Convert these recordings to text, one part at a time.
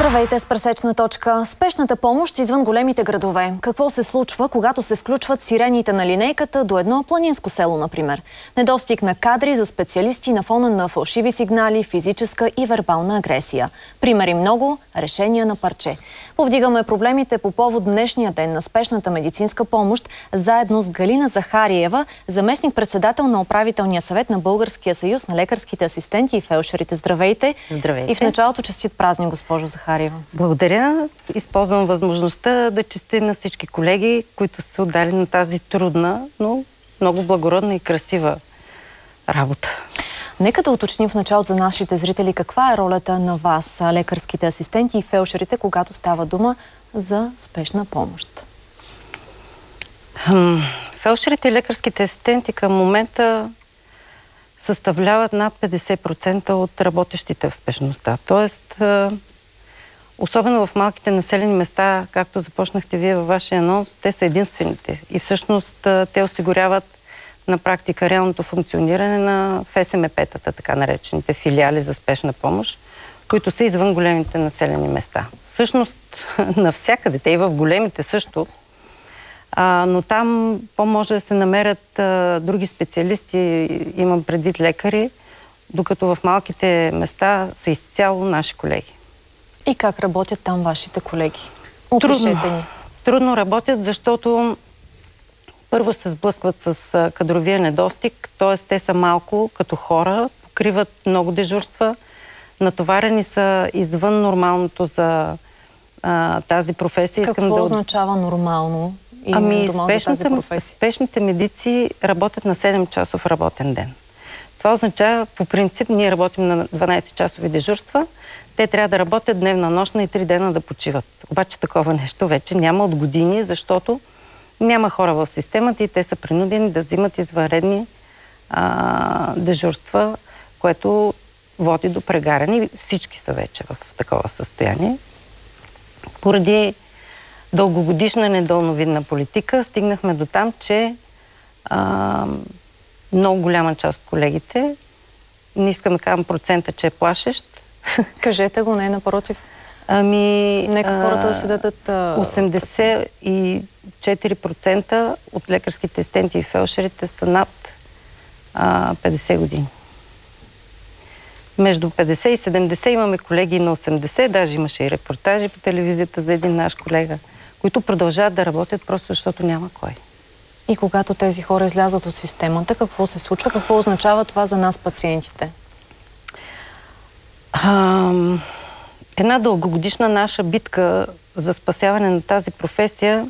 Здравейте с пресечна точка. Спешната помощ извън големите градове. Какво се случва, когато се включват сирените на линейката до едно планинско село, например? Недостиг на кадри за специалисти на фона на фалшиви сигнали, физическа и вербална агресия. Примери много, решения на парче. Повдигаме проблемите по повод днешния ден на спешната медицинска помощ, заедно с Галина Захариева, заместник-председател на управителния съвет на Българския съюз на лекарските асистенти и фелдшерите. Здравейте! Здравейте! И в началото честит празник, госпожо Захариева. Благодаря. Използвам възможността да честя на всички колеги, които са отдали на тази трудна, но много благородна и красива работа. Нека да уточним в началото за нашите зрители каква е ролята на вас, лекарските асистенти и фелдшерите, когато става дума за спешна помощ. Фелдшерите и лекарските асистенти към момента съставляват над 50% от работещите в спешността. Тоест, особено в малките населени места, както започнахте вие във вашия анонс, те са единствените. И всъщност те осигуряват на практика реалното функциониране на ФСМП-тата, така наречените филиали за спешна помощ, които са извън големите населени места. Всъщност навсякъде, те и в големите също, но там по-може да се намерят други специалисти, имам предвид лекари, докато в малките места са изцяло наши колеги. И как работят там вашите колеги? Опишете ни. Трудно работят, защото първо се сблъскват с кадровия недостиг, т.е. те са малко като хора, покриват много дежурства, натоварени са извън нормалното за тази професия. Какво означава нормално? Спешните медици работят на 7-часов работен ден. Това означава, по принцип, ние работим на 12-часови дежурства, те трябва да работят дневна, нощна и 3 дена да почиват. Обаче такова нещо вече няма от години, защото няма хора в системата и те са принудени да взимат извънредни дежурства, което води до прегаряне. Всички са вече в такова състояние. Поради дългогодишна недалновидна политика стигнахме до там, че много голяма част от колегите, не искам да казвам процента, че е плашещ. Кажете го, не напротив. Нека хората да си дадат... 84% от лекарските асистенти и фелдшерите са над 50 години. Между 50 и 70 имаме колеги на 80, даже имаше и репортажи по телевизията за един наш колега, които продължават да работят просто защото няма кой. И когато тези хора излязат от системата, какво се случва? Какво означава това за нас, пациентите? Една дългогодишна наша битка за спасяване на тази професия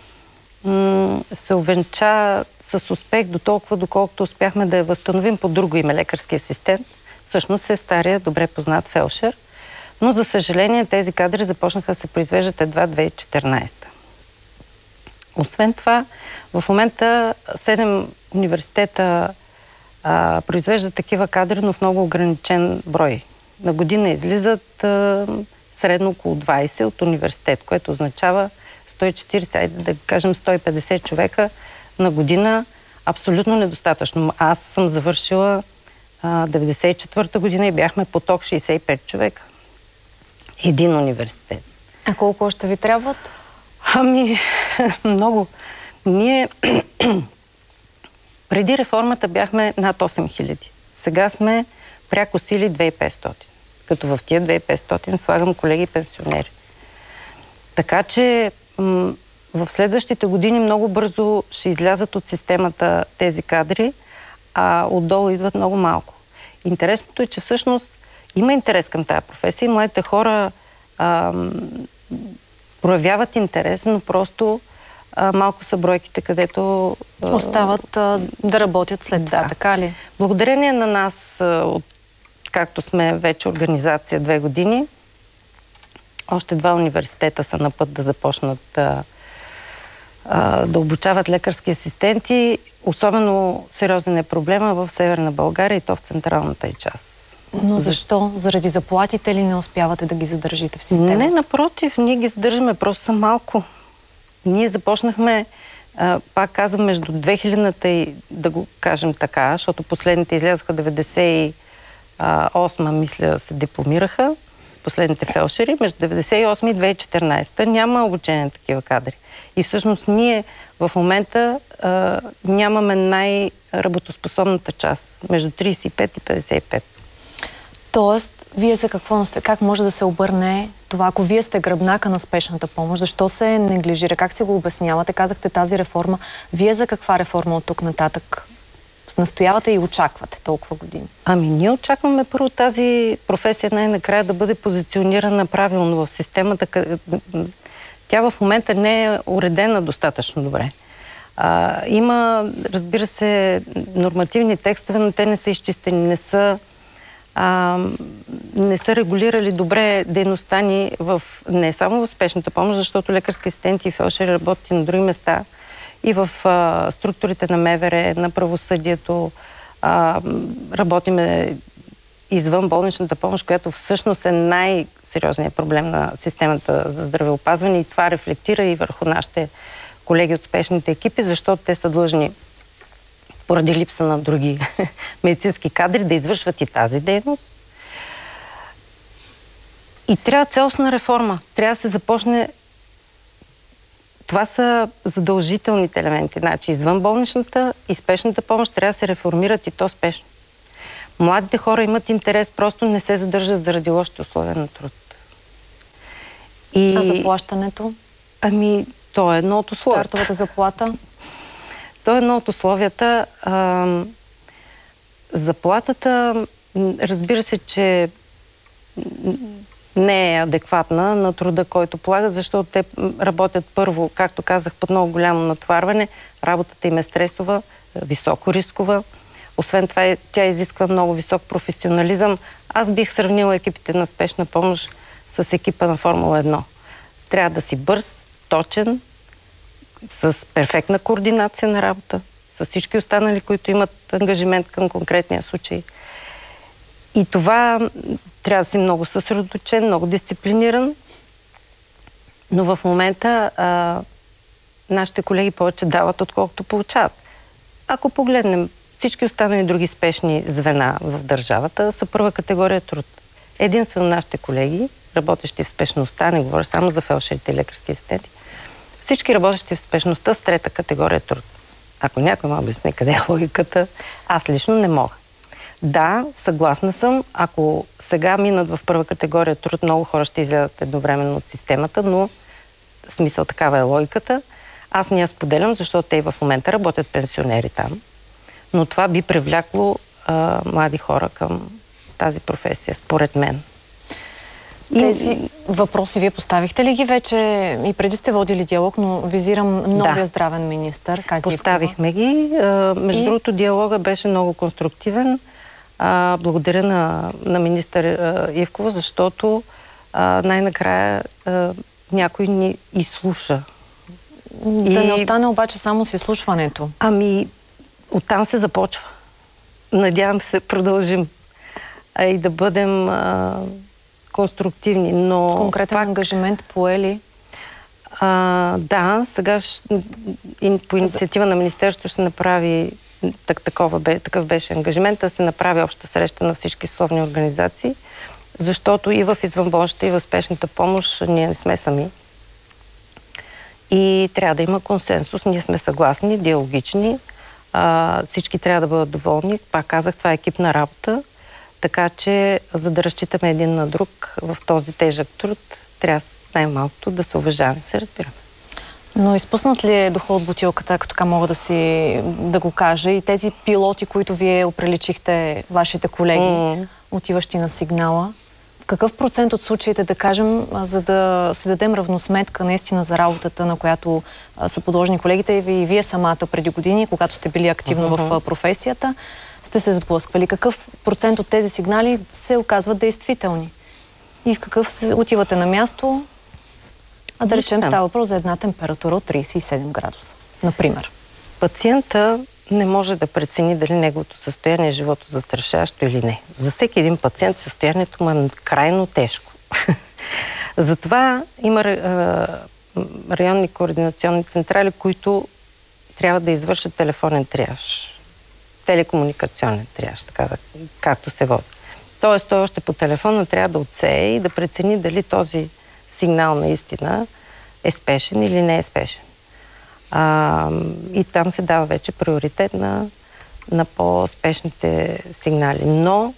се увенча с успех до толкова, доколкото успяхме да я възстановим по друго име, лекарски асистент. Всъщност е стария, добре познат фелдшер. Но, за съжаление, тези кадри започнаха да се произвеждат едва 2014. Освен това, в момента 7 университета произвеждат такива кадри, но в много ограничен брой. На година излизат средно около 20 от университет, което означава 140, да кажем 150 човека на година. Абсолютно недостатъчно. Аз съм завършила 94-та година и бяхме поток 65 човека. Един университет. А колко още ви трябват? Много. Ние преди реформата бяхме над 8000. Сега сме пряко сили 2500. Като в тия 2500 слагам колеги пенсионери. Така че в следващите години много бързо ще излязат от системата тези кадри, а отдолу идват много малко. Интересното е, че всъщност има интерес към тази професия и младите хора проявяват интерес, но просто малко са бройките, където... остават да работят след това, така ли? Благодарение на нас, както сме вече организация 2 години, още 2 университета са на път да започнат да обучават лекарски асистенти. Особено сериозен е проблема в Северна България и то в централната й част. Но защо? Заради заплатите ли не успявате да ги задържите в системата? Не, напротив, ние ги задържаме, просто са малко. Ние започнахме, пак казвам, между 2000-та и, да го кажем така, защото последните излязоха 98-ма, мисля, се дипломираха. последните фелшери, между 1998 и 2014 няма обучение на такива кадри. И всъщност ние в момента нямаме най-работоспособната част, между 35 и 55. Тоест, вие за какво, как може да се обърне това, ако вие сте гръбнака на спешната помощ, защо се неглижира, как се го обяснявате? Казахте тази реформа. Вие за каква реформа от тук нататък настоявате и очаквате толкова години? Ами ние очакваме първо тази професия най-накрая да бъде позиционирана правилно в системата. Тя в момента не е уредена достатъчно добре. Има, разбира се, нормативни текстове, но те не са изчистени, не са регулирали добре дейността ни не само в спешната помощ, защото лекарски асистенти и фелшери работят на други места, и в структурите на МВР, на правосъдието. Работиме извън болничната помощ, която всъщност е най-сериозният проблем на системата за здравеопазване, и това рефлектира и върху нашите колеги от спешните екипи, защото те са длъжни, поради липса на други медицински кадри, да извършват и тази дейност. И трябва цялостна реформа. Трябва да се започне. Това са задължителните елементи. Значи извън болничната и спешната помощ трябва да се реформират, и то спешно. Младите хора имат интерес, просто не се задържат заради лошите условия на труд. А заплащането? Ами, то е едно от условията. Стартовата заплата? То е едно от условията. Заплатата, разбира се, че не е адекватна на труда, който полагат, защото те работят първо, както казах, под много голямо натоварване. Работата им е стресова, високо рискова. Освен това, тя изисква много висок професионализъм. Аз бих сравнила екипите на спешна помощ с екипа на Формула 1. Трябва да си бърз, точен, с перфектна координация на работа, с всички останали, които имат ангажимент към конкретния случай. И това трябва да си много съсредоточен, много дисциплиниран, но в момента нашите колеги повече дават, отколкото получават. Ако погледнем всички останали други спешни звена в държавата, са първа категория труд. Единствено нашите колеги, работещи в спешността, не говоря само за фелшерите и лекарски асистенти, всички работещи в спешността с трета категория труд. Ако някой ме обясни къде е логиката, аз лично не мога. Да, съгласна съм, ако сега минат в първа категория труд, много хора ще излязат едновременно от системата, но в смисъл такава е логиката. Аз не я споделям, защото те и в момента работят пенсионери там. Но това би привлякло млади хора към тази професия, според мен. Тези въпроси вие поставихте ли ги вече? И преди сте водили диалог, но визирам новия здравен министър. Поставихме ги. Между другото, диалога беше много конструктивен. Благодаря на министър Ивкова, защото най-накрая някой ни изслуша. Да не остане обаче само с изслушването. Ами, оттам се започва. Надявам се продължим. И да бъдем конструктивни, но... Конкретен ангажимент поели? Да, сега по инициатива на Министерството ще направи такъв беше ангажимент, да се направи обща среща на всички съсловни организации, защото и в извънболничната, и в спешната помощ ние не сме сами. И трябва да има консенсус. Ние сме съгласни, диалогични. Всички трябва да бъдат доволни. Пак казах, това е екипна работа. Така че, за да разчитаме един на друг в този тежък труд, трябва най-малкото да се уважаваме, се разбираме. Но изпуснат ли е духа от бутилката, ако така мога да го кажа, и тези пилоти, които вие оприличихте, вашите колеги, отиващи на сигнала? В какъв процент от случаите, да кажем, за да си дадем равносметка наистина за работата, на която са подложени колегите и вие самата преди години, когато сте били активно в професията, сте се сблъсквали? Какъв процент от тези сигнали се оказват действителни? И в какъв отивате на място, да речем става въпрос за една температура от 37 градуса, например? Пациента не може да прецени дали неговото състояние е живото застрашаващо или не. За всеки един пациент състоянието му е крайно тежко. Затова има районни координационни централи, които трябва да извършат телефонен триаж, телекомуникационен триаж, така както се води. Тоест, той още по телефона трябва да отсее и да прецени дали този сигнал наистина е спешен или не е спешен. И там се дава вече приоритет на по-спешните сигнали. Но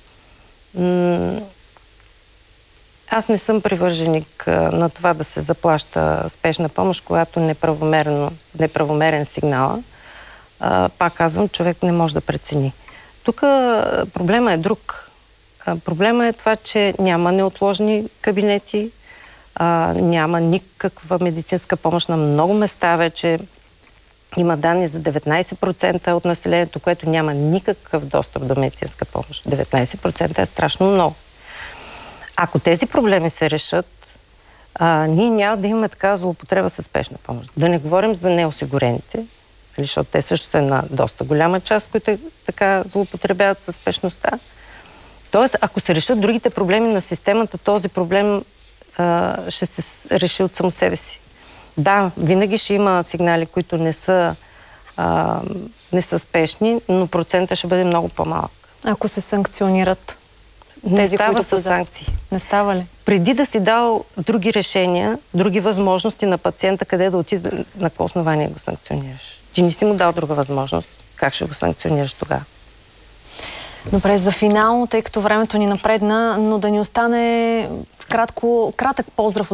аз не съм привърженик на това да се заплаща спешна помощ, когато неправомерен сигнал. Пак казвам, човек не може да прецени. Тук проблема е друг. Проблема е това, че няма неотложни кабинети, няма никаква медицинска помощ на много места вече. Има данни за 19% от населението, което няма никакъв достъп до медицинска помощ. 19% е страшно много. Ако тези проблеми се решат, ние няма да имаме такава злоупотреба със спешна помощ. Да не говорим за неосигурените, защото те също са една доста голяма част, които така злоупотребяват със спешността. Тоест, ако се решат другите проблеми на системата, този проблем ще се реши от само себе си. Да, винаги ще има сигнали, които не са спешни, но процентът ще бъде много по-малък. Ако се санкционират не става със санкции. Не става ли? Преди да си дал други решения, други възможности на пациента, къде да отиде, на какво основание го санкционираш? Ти не си му дал друга възможност. Как ще го санкционираш тогава? Добре, за финал, тъй като времето ни напредна, но да ни остане кратък поздрав